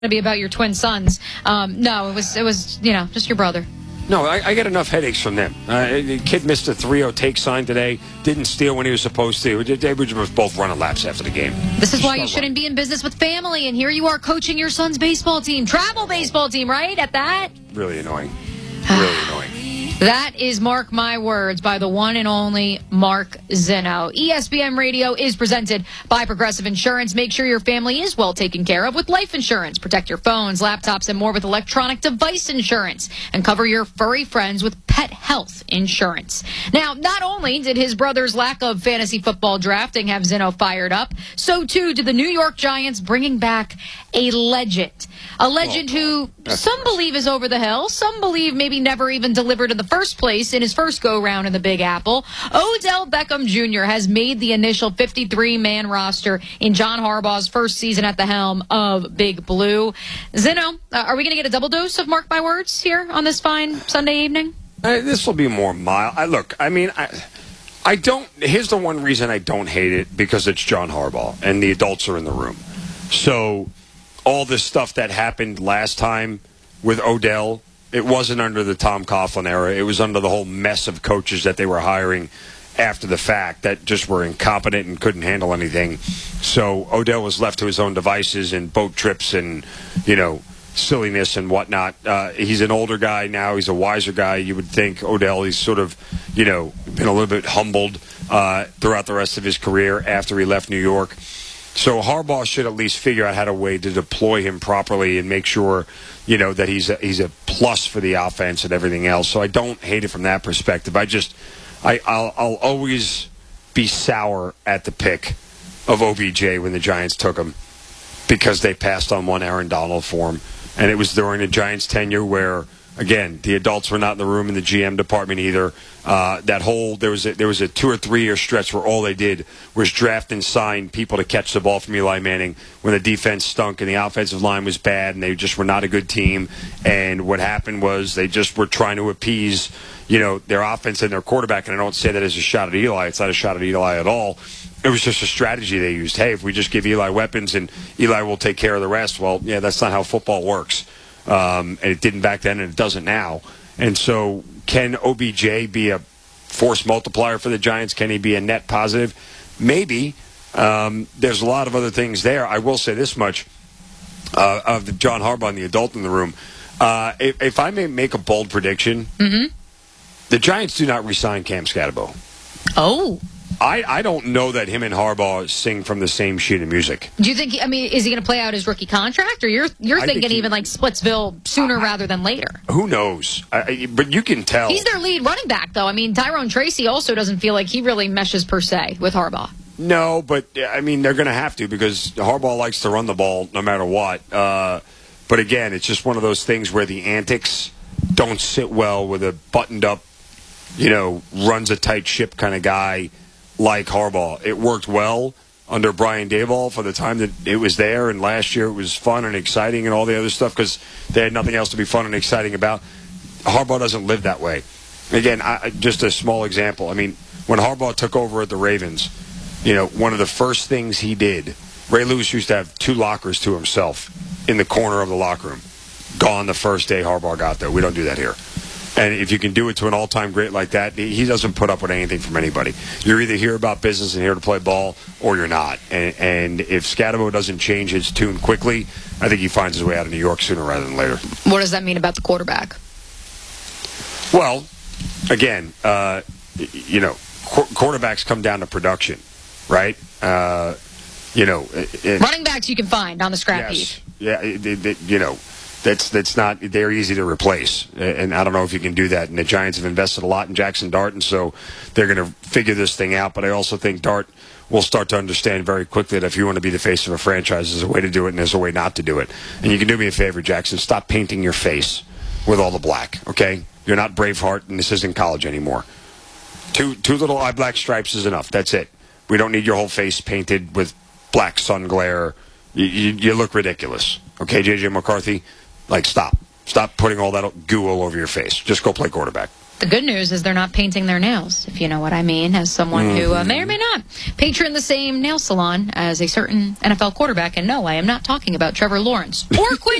to be about your twin sons. No, it was just your brother. No, I get enough headaches from them. The kid missed a 3-0 take sign today. Didn't steal when he was supposed to. They were both running laps after the game. This is why you shouldn't be in business with family. And here you are coaching your son's baseball team. Travel baseball team, right? At that? Really annoying. Really annoying. That is Mark My Words by the one and only Mark Zinno. ESPN Radio is presented by Progressive Insurance. Make sure your family is well taken care of with life insurance. Protect your phones, laptops, and more with electronic device insurance. And cover your furry friends with pet health insurance. Now, not only did his brother's lack of fantasy football drafting have Zinno fired up, so too did the New York Giants bringing back a legend. A legend who some believe is over the hill. Some believe maybe never even delivered in the first place in his first go-round in the Big Apple. Odell Beckham Jr. has made the initial 53-man roster in John Harbaugh's first season at the helm of Big Blue. Zinno, are we going to get a double dose of Mark My Words here on this fine Sunday evening? This will be more mild. I don't. Here's the one reason I don't hate it, because it's John Harbaugh and the adults are in the room. So all this stuff that happened last time with Odell, it wasn't under the Tom Coughlin era. It was under the whole mess of coaches that they were hiring after the fact that just were incompetent and couldn't handle anything. So Odell was left to his own devices and boat trips and, silliness and whatnot. He's an older guy now. He's a wiser guy. You would think Odell, he's sort of, been a little bit humbled throughout the rest of his career after he left New York. So Harbaugh should at least figure out how to way to deploy him properly and make sure, that he's a plus for the offense and everything else. So I don't hate it from that perspective. I'll always be sour at the pick of OBJ when the Giants took him, because they passed on one Aaron Donald for him. And it was during the Giants' tenure where, again, the adults were not in the room in the GM department either. There was a 2 or 3 year stretch where all they did was draft and sign people to catch the ball from Eli Manning when the defense stunk and the offensive line was bad and they just were not a good team. And what happened was they just were trying to appease, their offense and their quarterback. And I don't say that as a shot at Eli. It's not a shot at Eli at all. It was just a strategy they used. Hey, if we just give Eli weapons and Eli will take care of the rest. Well, yeah, that's not how football works. And it didn't back then and it doesn't now. And so can OBJ be a force multiplier for the Giants? Can he be a net positive? Maybe. There's a lot of other things there. I will say this much of John Harbaugh and the adult in the room. If I may make a bold prediction, the Giants do not re-sign Cam Skattebo. Oh. I don't know that him and Harbaugh sing from the same sheet of music. Do you think, is he going to play out his rookie contract? Or you're thinking even like Splitsville sooner rather than later? Who knows? But you can tell. He's their lead running back, though. Tyrone Tracy also doesn't feel like he really meshes per se with Harbaugh. No, but, they're going to have to, because Harbaugh likes to run the ball no matter what. But, again, it's just one of those things where the antics don't sit well with a buttoned-up, runs a tight ship kind of guy like Harbaugh. It worked well under Brian Daboll for the time that it was there, and last year it was fun and exciting and all the other stuff because they had nothing else to be fun and exciting about. Harbaugh doesn't live that way. Again, just a small example. When Harbaugh took over at the Ravens, one of the first things he did, Ray Lewis used to have 2 lockers to himself in the corner of the locker room. Gone the first day Harbaugh got there. We don't do that here. And if you can do it to an all-time great like that, he doesn't put up with anything from anybody. You're either here about business and here to play ball, or you're not. And if Skattebo doesn't change his tune quickly, I think he finds his way out of New York sooner rather than later. What does that mean about the quarterback? Well, again, quarterbacks come down to production, right? Running backs you can find on the scrap heap. Yeah, That's not. They're easy to replace, and I don't know if you can do that. And the Giants have invested a lot in Jackson Dart, and so they're going to figure this thing out. But I also think Dart will start to understand very quickly that if you want to be the face of a franchise, there's a way to do it, and there's a way not to do it. And you can do me a favor, Jackson. Stop painting your face with all the black. Okay, you're not Braveheart, and this isn't college anymore. Two little eye black stripes is enough. That's it. We don't need your whole face painted with black sun glare. You look ridiculous. Okay, J.J. McCarthy. Stop. Stop putting all that goo all over your face. Just go play quarterback. The good news is they're not painting their nails, if you know what I mean, as someone who may or may not patron the same nail salon as a certain NFL quarterback. And no, I am not talking about Trevor Lawrence or Quinn